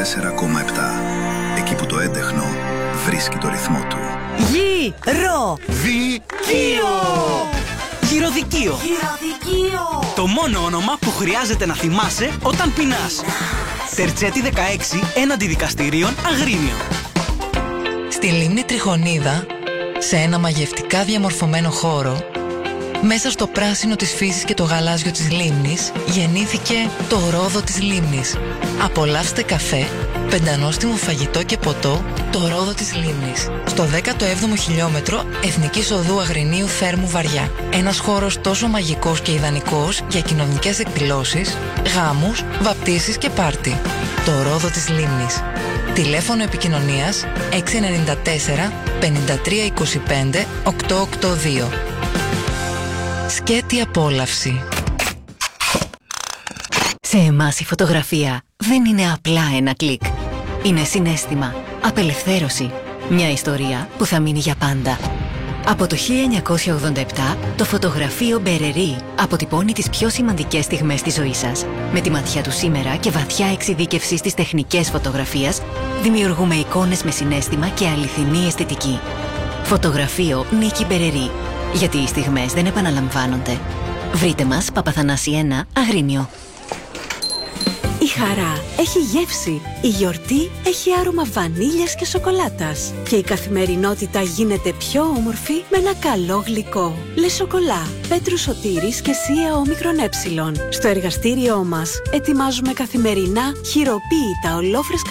94,7. Εκεί που το έντεχνο βρίσκει το ρυθμό του. Γυρο-δι-κείο! Γυροδικείο. Το μόνο όνομα που χρειάζεται να θυμάσαι όταν πεινάς. Τερτσέτη 16 έναντι δικαστηρίων Αγρίνιο. Στη λίμνη Τριχονίδα, σε ένα μαγευτικά διαμορφωμένο χώρο, μέσα στο πράσινο της φύσης και το γαλάζιο της λίμνης, γεννήθηκε το Ρόδο της Λίμνης. Απολαύστε καφέ, πεντανόστιμο φαγητό και ποτό, το Ρόδο της Λίμνης. Στο 17ο χιλιόμετρο Εθνικής Οδού Αγρινίου Θέρμου Βαριά. Ένας χώρος τόσο μαγικός και ιδανικός για κοινωνικές εκδηλώσεις, γάμους, βαπτίσεις και πάρτι. Το Ρόδο της Λίμνης. Τηλέφωνο επικοινωνίας 694 5325 882. Σκέτη απόλαυση. Σε εμάς η φωτογραφία δεν είναι απλά ένα κλικ. Είναι συναίσθημα, απελευθέρωση, μια ιστορία που θα μείνει για πάντα. Από το 1987, το φωτογραφείο Μπερερή αποτυπώνει τις πιο σημαντικές στιγμές της ζωής σας. Με τη ματιά του σήμερα και βαθιά εξειδίκευση στις τεχνικές φωτογραφίας, δημιουργούμε εικόνες με συναίσθημα και αληθινή αισθητική. Φωτογραφείο Νίκη Μπερερή. Γιατί οι στιγμές δεν επαναλαμβάνονται. Βρείτε μας, Παπαθανάση 1, Αγρίνιο. Η χαρά έχει γεύση. Η γιορτή έχει άρωμα βανίλιας και σοκολάτας. Και η καθημερινότητα γίνεται πιο όμορφη με ένα καλό γλυκό. Λε Σοκολά, Πέτρου Σωτήρης και Σία Όμικρον Ε. Στο εργαστήριό μας ετοιμάζουμε καθημερινά χειροποίητα ολόφρεσκα